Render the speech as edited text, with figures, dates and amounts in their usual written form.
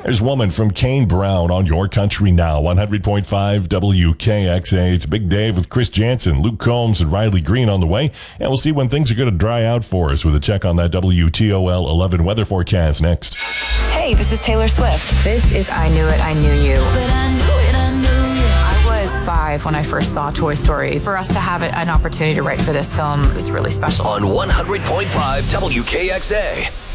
There's Woman from Kane Brown on Your Country Now, 100.5 WKXA. It's Big Dave with Chris Jansen, Luke Combs, and Riley Green on the way. And we'll see when things are going to dry out for us with a check on that WTOL 11 weather forecast next. Hey, this is Taylor Swift. This is I Knew It, I Knew You. But I knew it, I knew you. I was 5 when I first saw Toy Story. For us to have an opportunity to write for this film was really special. On 100.5 WKXA.